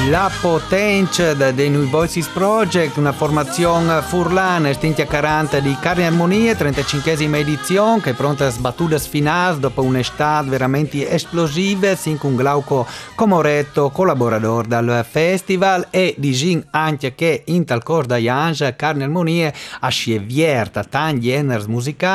La potenza dei New Voices Project, una formazione furlana, stintia 40 di Carne Armonie, 35esima edizione, che è pronta a sbattuta finale dopo un'estate veramente esplosiva, sin con Glauco Comoretto, collaboratore dal festival, e disin anche che in tal corso da Jange Carne Armonie ha scelto tanti generi musicali